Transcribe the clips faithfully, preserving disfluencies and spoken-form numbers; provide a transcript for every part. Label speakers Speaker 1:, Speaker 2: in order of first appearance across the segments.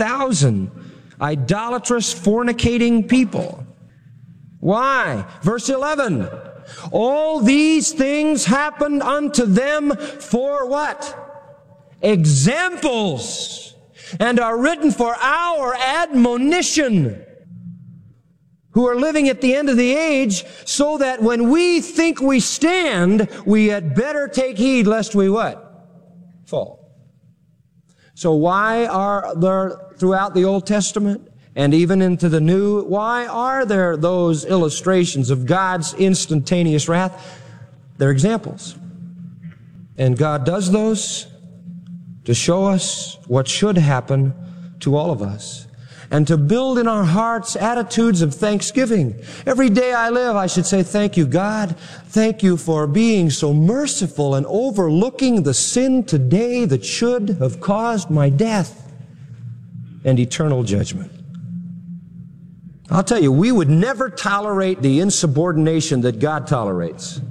Speaker 1: thousand idolatrous, fornicating people. Why? Verse eleven. All these things happened unto them for what? Examples, and are written for our admonition, who are living at the end of the age, so that when we think we stand, we had better take heed lest we what? Fall. So why are there, throughout the Old Testament and even into the New, why are there those illustrations of God's instantaneous wrath? They're examples. And God does those to show us what should happen to all of us, and to build in our hearts attitudes of thanksgiving. Every day I live, I should say, thank you, God. Thank you for being so merciful and overlooking the sin today that should have caused my death and eternal judgment. I'll tell you, we would never tolerate the insubordination that God tolerates.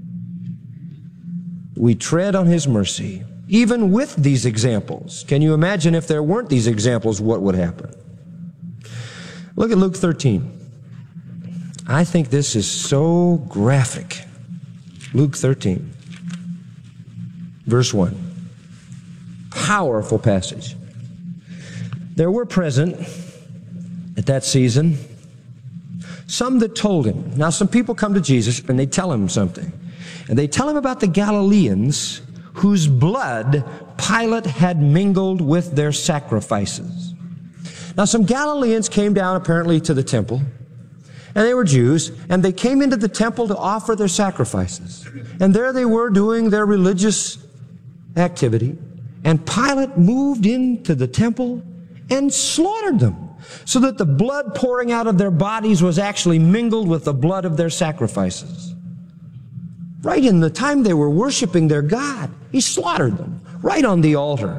Speaker 1: We tread on His mercy, even with these examples. Can you imagine if there weren't these examples, what would happen? Look at Luke thirteen. I think this is so graphic. Luke thirteen, verse one. Powerful passage. There were present at that season some that told him. Now, some people come to Jesus and they tell him something. And they tell him about the Galileans whose blood Pilate had mingled with their sacrifices. Now, some Galileans came down apparently to the temple, and they were Jews, and they came into the temple to offer their sacrifices. And there they were doing their religious activity, and Pilate moved into the temple and slaughtered them, so that the blood pouring out of their bodies was actually mingled with the blood of their sacrifices. Right in the time they were worshiping their God, he slaughtered them right on the altar.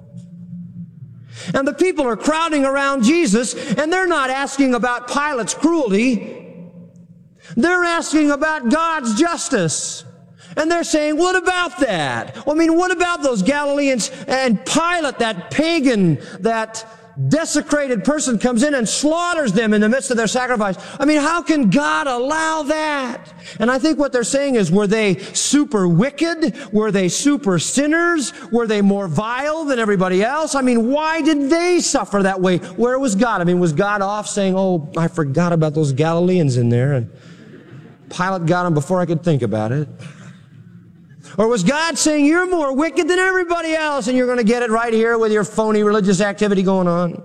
Speaker 1: And the people are crowding around Jesus, and they're not asking about Pilate's cruelty. They're asking about God's justice. And they're saying, what about that? Well, I mean, what about those Galileans and Pilate, that pagan, that desecrated person comes in and slaughters them in the midst of their sacrifice? I mean, how can God allow that? And I think what they're saying is, were they super wicked? Were they super sinners? Were they more vile than everybody else? I mean, why did they suffer that way? Where was God? I mean, was God off saying, oh, I forgot about those Galileans in there, and Pilate got them before I could think about it? Or was God saying, you're more wicked than everybody else, and you're going to get it right here with your phony religious activity going on?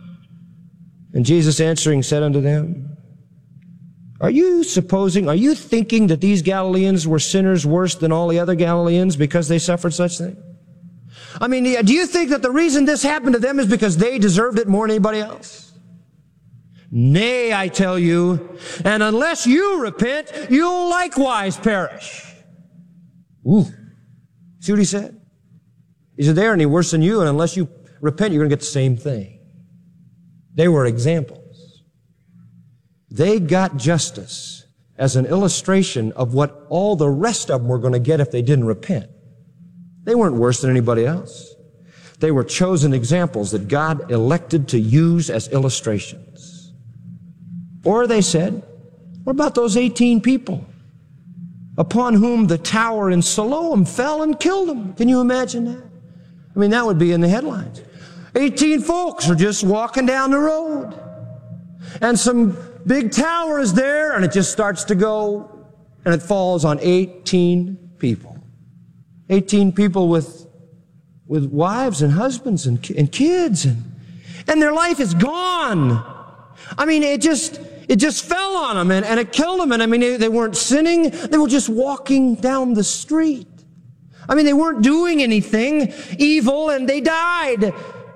Speaker 1: And Jesus answering said unto them, are you supposing, are you thinking that these Galileans were sinners worse than all the other Galileans because they suffered such things? I mean, do you think that the reason this happened to them is because they deserved it more than anybody else? Nay, I tell you, and unless you repent, you'll likewise perish. Ooh. See what he said? He said, they aren't any worse than you, and unless you repent, you're going to get the same thing. They were examples. They got justice as an illustration of what all the rest of them were going to get if they didn't repent. They weren't worse than anybody else. They were chosen examples that God elected to use as illustrations. Or they said, what about those eighteen people upon whom the tower in Siloam fell and killed them? Can you imagine that? I mean, that would be in the headlines. eighteen folks are just walking down the road, and some big tower is there, and it just starts to go, and it falls on eighteen people. eighteen people with, with wives and husbands and, and kids, and, and their life is gone. I mean, it just, it just fell on them, and, and it killed them. And I mean, they, they weren't sinning. They were just walking down the street. I mean, they weren't doing anything evil, and they died.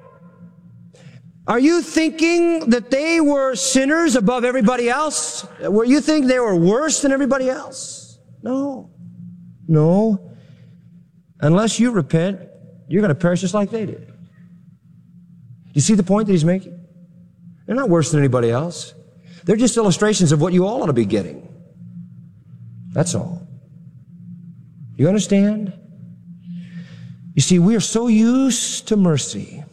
Speaker 1: Are you thinking that they were sinners above everybody else? Were you think they were worse than everybody else? No. No. Unless you repent, you're going to perish just like they did. Do you see the point that he's making? They're not worse than anybody else. They're just illustrations of what you all ought to be getting. That's all. You understand? You see, we are so used to mercy